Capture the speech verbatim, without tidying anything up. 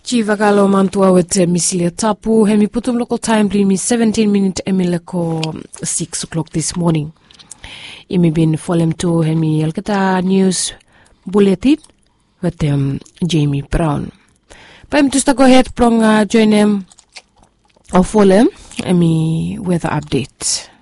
Chivakalo mantua with Misilia Tapu, Hemi Putum local time, me seventeen minutes Emileko six o'clock this morning. Imi bin folem to Hemi Alkata News Bulletin with um, Jamie Brown. Pem to go ahead prong uh, join them or folem Emi weather update.